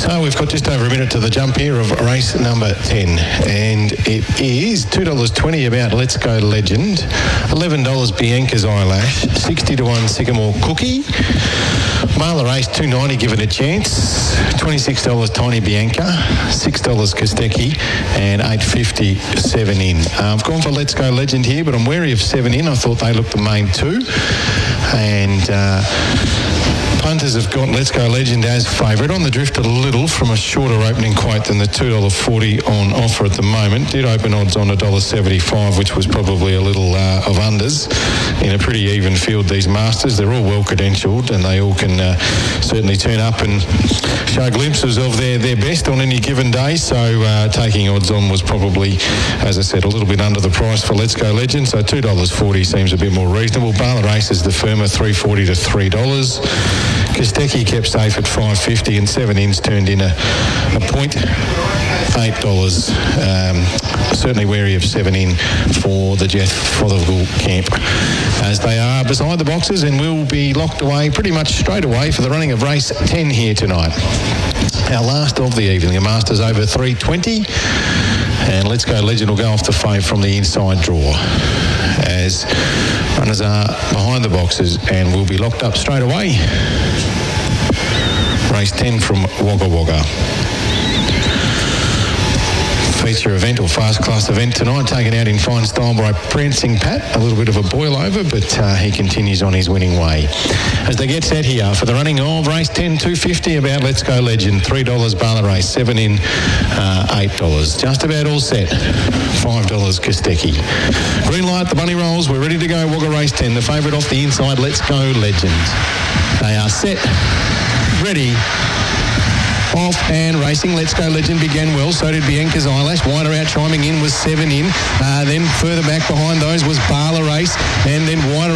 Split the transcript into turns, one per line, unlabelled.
So we've got just over a minute to the jump here of race number 10, and it is $2.20 about Let's Go Legend, $11 Bianca's Eyelash, 60 to 1 Sycamore Cookie, Marla Race $2.90 Give It a Chance, $26 Tiny Bianca, $6 Kostecki, and $8.50 7 In. I've gone for Let's Go Legend here, but I'm wary of 7 In. I thought they looked the main two, and punters have got Let's Go Legend as favourite. On the drift a little from a shorter opening quote than the $2.40 on offer at the moment. Did open odds on $1.75, which was probably a little of unders in a pretty even field, these Masters. They're all well credentialed, and they all can certainly turn up and show glimpses of their best on any given day. So taking odds on was probably, as I said, a little bit under the price for Let's Go Legend. So $2.40 seems a bit more reasonable. Bala Race is the firmer, $3.40 to $3. Kostecki kept safe at $5.50, and 7 In's turned in a point, $8. Certainly wary of 7 In for the Jeff Fothergill camp, as they are beside the boxes and will be locked away pretty much straight away for the running of race 10 here tonight. Our last of the evening, a Masters over 320, and Let's Go Legend will go off the fave from the inside draw, as runners are behind the boxes and will be locked up straight away. Race 10 from Wagga Wagga. Feature event or fast class event tonight, taken out in fine style by Prancing Pat. A little bit of a boil over, but he continues on his winning way. As they get set here for the running of race 10, $2.50 about Let's Go Legend, $3 Bala Race, 7 In, $8. Just about all set, $5 Kostecki. Green light, the bunny rolls, we're ready to go. Wagga Race 10, the favourite off the inside, Let's Go Legend. They are set, ready, off and racing. Let's Go Legend began well, so did Bianca's Eyelash. Wider out chiming in was 7 In. Then further back behind those was Bala Race, and then wider